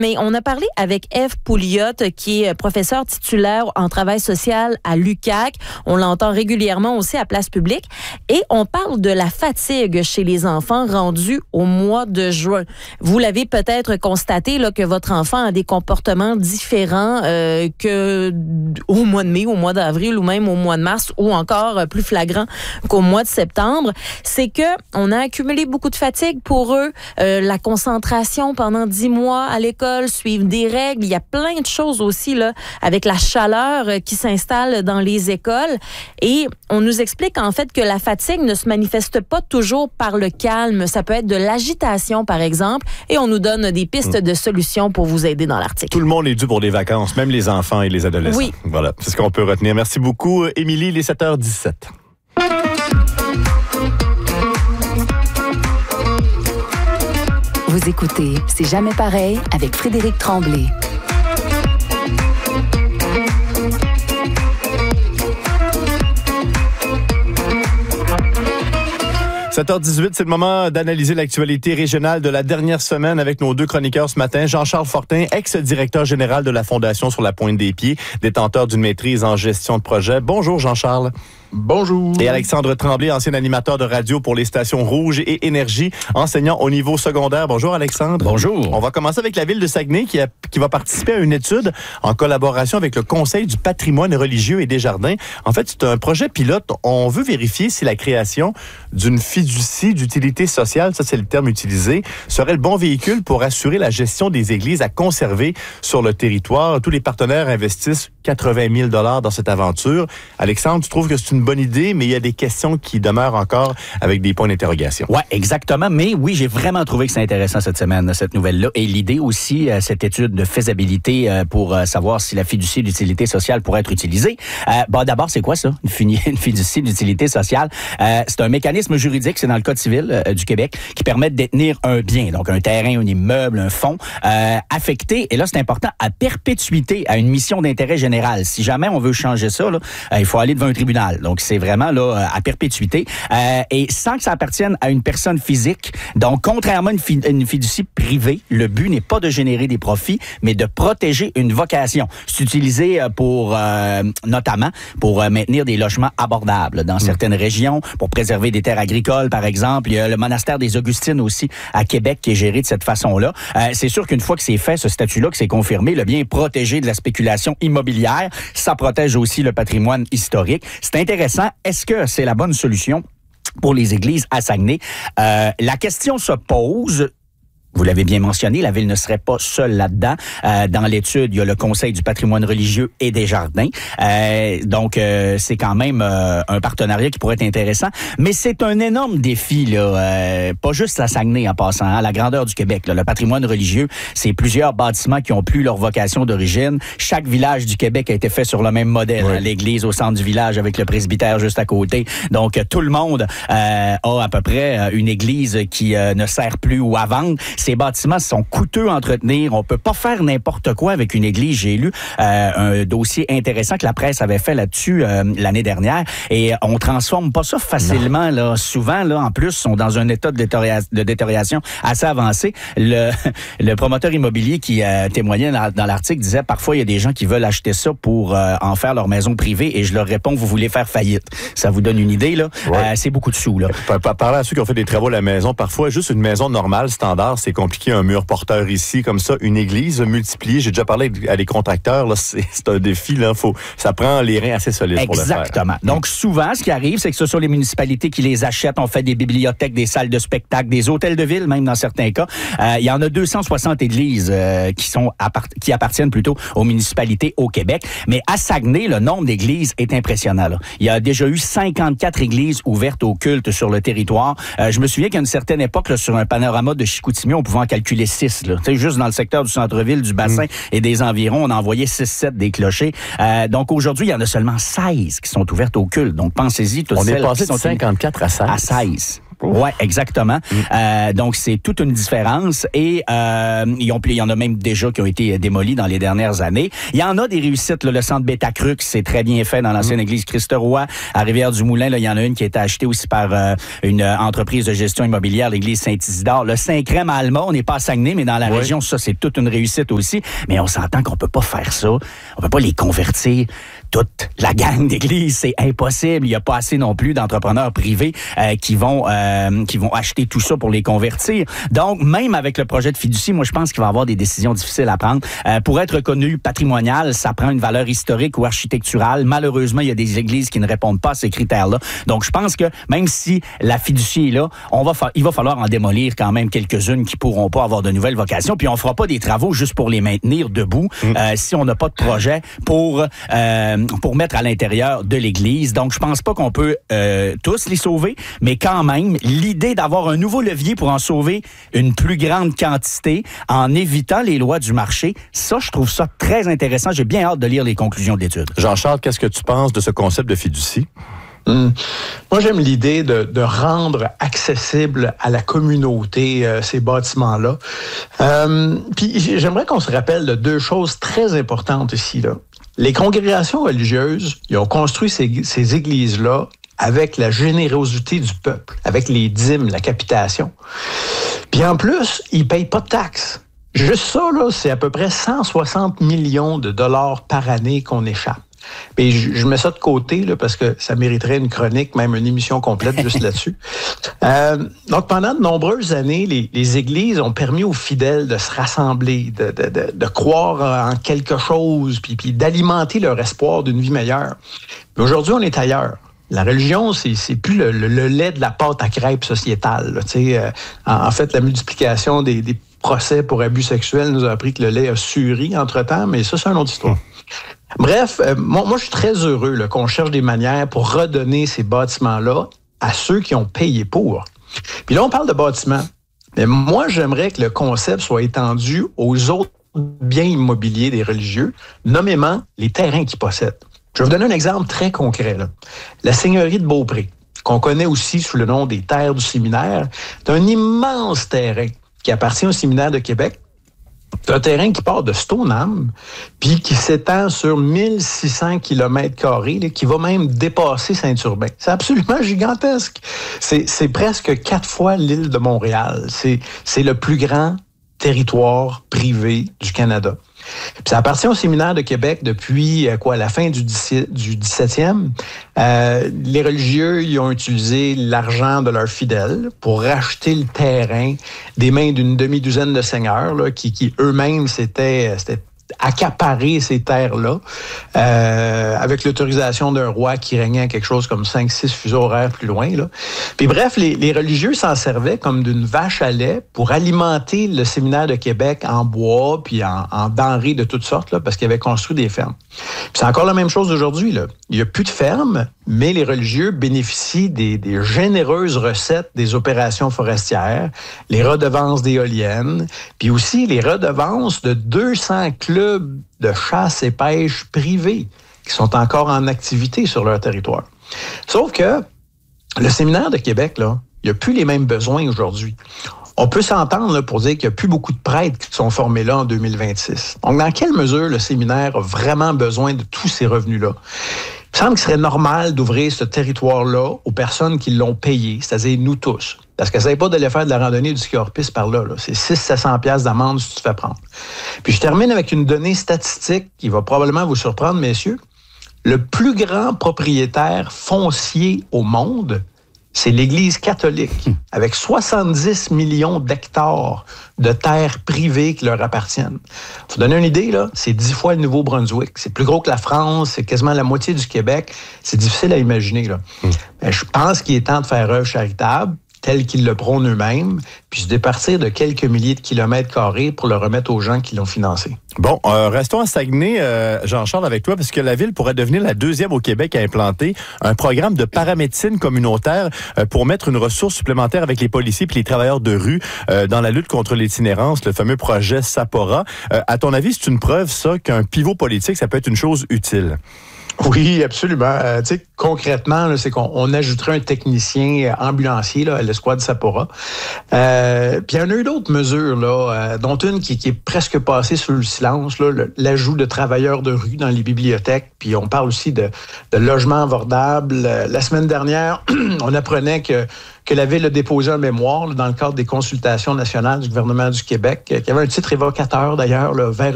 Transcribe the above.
Mais on a parlé avec Ève Pouliot, qui est professeure titulaire en travail social à l'UQAC. On l'entend régulièrement aussi à Place Publique. Et on parle de la fatigue chez les enfants rendus au mois de juin. Vous l'avez peut-être constaté là, que votre enfant a des comportements différents que au mois de mai, au mois d'avril ou même au mois de mars, ou encore plus flagrant qu'au mois de septembre. C'est que on a accumulé beaucoup de fatigue pour eux. La concentration pendant 10 mois à l'école, suivre des règles. Il y a plein de choses aussi là avec la chaleur qui s'installe dans les écoles. Et on nous explique en fait que la fatigue ne se manifeste pas toujours par le calme. Ça peut être de l'agitation, par exemple. Et on nous donne des pistes de solutions pour vous aider dans l'article. Tout le monde est dû pour des vacances, même les enfants et les adolescents. Oui. Voilà, c'est ce qu'on peut retenir. Merci beaucoup, Émilie. Il est 7h17. Vous écoutez C'est jamais pareil avec Frédéric Tremblay. « 7h18, c'est le moment d'analyser l'actualité régionale de la dernière semaine avec nos deux chroniqueurs ce matin. Jean-Charles Fortin, ex-directeur général de la Fondation Sur la Pointe des Pieds, détenteur d'une maîtrise en gestion de projet. Bonjour Jean-Charles. Bonjour. Et Alexandre Tremblay, ancien animateur de radio pour les stations Rouge et Énergie, enseignant au niveau secondaire. Bonjour Alexandre. Bonjour. On va commencer avec la Ville de Saguenay qui va participer à une étude en collaboration avec le Conseil du patrimoine religieux et des jardins. En fait, c'est un projet pilote. On veut vérifier si la création d'une fiducie d'utilité sociale, ça c'est le terme utilisé, serait le bon véhicule pour assurer la gestion des églises à conserver sur le territoire. Tous les partenaires investissent 80 000 $ dans cette aventure. Alexandre, tu trouves que c'est une bonne idée, mais il y a des questions qui demeurent encore avec des points d'interrogation. Oui, exactement. Mais oui, j'ai vraiment trouvé que c'est intéressant cette semaine, cette nouvelle-là. Et l'idée aussi, cette étude de faisabilité pour savoir si la fiducie d'utilité sociale pourrait être utilisée. D'abord, c'est quoi ça, une fiducie d'utilité sociale? C'est un mécanisme juridique, c'est dans le Code civil du Québec, qui permet de détenir un bien, donc un terrain, un immeuble, un fonds, affecté, et là, c'est important, à perpétuité, à une mission d'intérêt général. Si jamais on veut changer ça, là, il faut aller devant un tribunal. Donc, c'est vraiment là à perpétuité. Et sans que ça appartienne à une personne physique. Donc, contrairement à une fiducie privée, le but n'est pas de générer des profits, mais de protéger une vocation. C'est utilisé pour, notamment, pour maintenir des logements abordables dans certaines régions, pour préserver des terres agricoles, par exemple. Il y a le monastère des Augustines aussi, à Québec, qui est géré de cette façon-là. C'est sûr qu'une fois que c'est fait, ce statut-là, que c'est confirmé, le bien est protégé de la spéculation immobilière. Ça protège aussi le patrimoine historique. C'est intéressant. Est-ce que c'est la bonne solution pour les églises à Saguenay? La question se pose. Vous l'avez bien mentionné, la Ville ne serait pas seule là-dedans. Dans l'étude, il y a le Conseil du patrimoine religieux et des jardins. Donc, c'est quand même un partenariat qui pourrait être intéressant. Mais c'est un énorme défi, là, pas juste à Saguenay en passant, à la grandeur du Québec. Là. Le patrimoine religieux, c'est plusieurs bâtiments qui ont plus leur vocation d'origine. Chaque village du Québec a été fait sur le même modèle. Oui. L'église au centre du village avec le presbytère juste à côté. Donc, tout le monde a à peu près une église qui ne sert plus ou à vendre. Ces bâtiments sont coûteux à entretenir. On peut pas faire n'importe quoi avec une église. J'ai lu un dossier intéressant que la presse avait fait là-dessus l'année dernière. Et on transforme pas ça facilement. Là. Souvent, là, en plus, sont dans un état de détérioration assez avancé. Le promoteur immobilier qui témoignait dans l'article disait parfois, il y a des gens qui veulent acheter ça pour en faire leur maison privée. Et je leur réponds, vous voulez faire faillite. Ça vous donne une idée, là? Ouais. C'est beaucoup de sous, là. Parler à ceux qui ont fait des travaux à la maison, parfois, juste une maison normale, standard, c'est compliqué, un mur porteur ici, comme ça, une église multipliée. J'ai déjà parlé à des contracteurs, là, c'est un défi, là, ça prend les reins assez solides pour le faire. Exactement. Donc, souvent, ce qui arrive, c'est que ce sont les municipalités qui les achètent. On fait des bibliothèques, des salles de spectacle, des hôtels de ville, même dans certains cas. Il y en a 260 églises qui appartiennent plutôt aux municipalités au Québec. Mais à Saguenay, le nombre d'églises est impressionnant, là. Il y a déjà eu 54 églises ouvertes au culte sur le territoire. Je me souviens qu'à une certaine époque, là, sur un panorama de Chicoutimi, on pouvait en calculer 6. Là. Juste dans le secteur du centre-ville, du bassin et des environs, on en voyait 6-7 des clochers. Donc aujourd'hui, il y en a seulement 16 qui sont ouvertes au culte. Donc pensez-y. On est passé de 54 à 16. À 16. Oui, exactement. Donc, c'est toute une différence. Et il y en a même déjà qui ont été démolis dans les dernières années. Il y en a des réussites. Là, le centre Bêta-Crux, c'est très bien fait dans l'ancienne église Christ-Roi. À Rivière-du-Moulin, là, il y en a une qui a été achetée aussi par une entreprise de gestion immobilière, l'église Saint-Isidore. Le Saint-Crème à Alma, on n'est pas à Saguenay, mais dans la région, ça, c'est toute une réussite aussi. Mais on s'entend qu'on peut pas faire ça. On peut pas les convertir toute la gang d'églises. C'est impossible. Il n'y a pas assez non plus d'entrepreneurs privés qui vont acheter tout ça pour les convertir. Donc, même avec le projet de fiducie, moi, je pense qu'il va y avoir des décisions difficiles à prendre. Pour être reconnu patrimonial, ça prend une valeur historique ou architecturale. Malheureusement, il y a des églises qui ne répondent pas à ces critères-là. Donc, je pense que même si la fiducie est là, il va falloir en démolir quand même quelques-unes qui pourront pas avoir de nouvelles vocations. Puis, on fera pas des travaux juste pour les maintenir debout si on n'a pas de projet pour mettre à l'intérieur de l'église. Donc, je pense pas qu'on peut tous les sauver, mais quand même, l'idée d'avoir un nouveau levier pour en sauver une plus grande quantité en évitant les lois du marché, ça, je trouve ça très intéressant. J'ai bien hâte de lire les conclusions de l'étude. Jean-Charles, qu'est-ce que tu penses de ce concept de fiducie? Moi, j'aime l'idée de rendre accessible à la communauté ces bâtiments-là. Puis, j'aimerais qu'on se rappelle de deux choses très importantes ici, là. Les congrégations religieuses, ils ont construit ces églises-là avec la générosité du peuple, avec les dîmes, la capitation. Puis en plus, ils ne payent pas de taxes. Juste ça, là, c'est à peu près 160 millions de dollars par année qu'on échappe. Puis je mets ça de côté là, parce que ça mériterait une chronique, même une émission complète juste là-dessus. Donc, pendant de nombreuses années, les églises ont permis aux fidèles de se rassembler, de croire en quelque chose, puis d'alimenter leur espoir d'une vie meilleure. Mais aujourd'hui, on est ailleurs. La religion, c'est plus le lait de la pâte à crêpes sociétale. Là, en fait, la multiplication des procès pour abus sexuels nous a appris que le lait a suri entre-temps, mais ça, c'est une autre histoire. Bref, moi, je suis très heureux là, qu'on cherche des manières pour redonner ces bâtiments-là à ceux qui ont payé pour. Puis là, on parle de bâtiments. Mais moi, j'aimerais que le concept soit étendu aux autres biens immobiliers des religieux, nommément les terrains qu'ils possèdent. Je vais vous donner un exemple très concret. Là. La seigneurie de Beaupré, qu'on connaît aussi sous le nom des terres du séminaire, c'est un immense terrain qui appartient au séminaire de Québec. C'est un terrain qui part de Stoneham, puis qui s'étend sur 1600 km², qui va même dépasser Saint-Urbain. C'est absolument gigantesque. C'est presque 4 fois l'île de Montréal. C'est le plus grand territoire privé du Canada. Puis ça appartient au séminaire de Québec depuis la fin du 17e. Les religieux ils ont utilisé l'argent de leurs fidèles pour racheter le terrain des mains d'une demi-douzaine de seigneurs là, qui eux-mêmes s'étaient accaparer ces terres-là avec l'autorisation d'un roi qui régnait à quelque chose comme 5-6 fuseaux horaires plus loin. Là. Puis bref, les religieux s'en servaient comme d'une vache à lait pour alimenter le séminaire de Québec en bois puis en denrées de toutes sortes là, parce qu'ils avaient construit des fermes. Puis c'est encore la même chose aujourd'hui. Là. Il n'y a plus de fermes, mais les religieux bénéficient des généreuses recettes des opérations forestières, les redevances d'éoliennes, puis aussi les redevances de 200 clubs de chasse et pêche privés qui sont encore en activité sur leur territoire. Sauf que le séminaire de Québec, là, il n'y a plus les mêmes besoins aujourd'hui. On peut s'entendre là, pour dire qu'il n'y a plus beaucoup de prêtres qui sont formés là en 2026. Donc, dans quelle mesure le séminaire a vraiment besoin de tous ces revenus-là? Il me semble que ce serait normal d'ouvrir ce territoire-là aux personnes qui l'ont payé, c'est-à-dire nous tous. Parce que ça n'est pas d'aller faire de la randonnée du ski hors-piste par là. C'est 600-700$ d'amende si tu te fais prendre. Puis je termine avec une donnée statistique qui va probablement vous surprendre, messieurs. Le plus grand propriétaire foncier au monde, c'est l'Église catholique, avec 70 millions d'hectares de terres privées qui leur appartiennent. Pour vous donner une idée, là, c'est 10 fois le Nouveau-Brunswick. C'est plus gros que la France, c'est quasiment la moitié du Québec. C'est difficile à imaginer. Là. Mais je pense qu'il est temps de faire œuvre charitable, tel qu'ils le prônent eux-mêmes, puis se départir de quelques milliers de kilomètres carrés pour le remettre aux gens qui l'ont financé. Bon, restons à Saguenay, Jean-Charles, avec toi, parce que la ville pourrait devenir la deuxième au Québec à implanter un programme de paramédecine communautaire pour mettre une ressource supplémentaire avec les policiers et les travailleurs de rue dans la lutte contre l'itinérance, le fameux projet Sapora. À ton avis, c'est une preuve, ça, qu'un pivot politique, ça peut être une chose utile? Oui, absolument. Tu sais, concrètement, là, c'est qu'on ajouterait un technicien ambulancier là, à l'escouade Sapora. Puis il y en a eu d'autres mesures, là, dont une qui est presque passée sous le silence, là, l'ajout de travailleurs de rue dans les bibliothèques. Puis on parle aussi de logements abordables. La semaine dernière, on apprenait que la Ville a déposé un mémoire là, dans le cadre des consultations nationales du gouvernement du Québec, qui avait un titre évocateur d'ailleurs, là, vers